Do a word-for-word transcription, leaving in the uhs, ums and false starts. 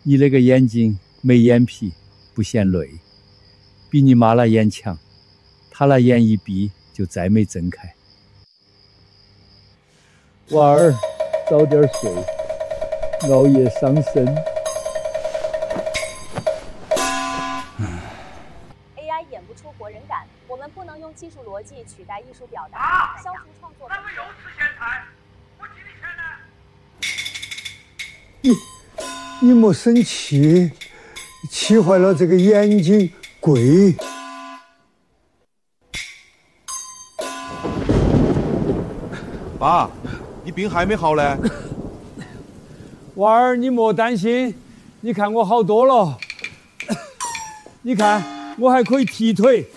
你那个眼睛没眼皮，不显泪，比你妈那眼强，她那眼一闭就再没睁开。娃儿，早点睡，熬夜伤身。 A I 演不出活人感，我们不能用技术逻辑取代艺术表达，啊、消除创作。 咱们又吃咸菜，我给你钱呢。 你你莫生气，气坏了这个眼睛贵。 爸，你病还没好嘞？ 娃儿，你莫担心，你看我好多了。你看，我还可以踢腿，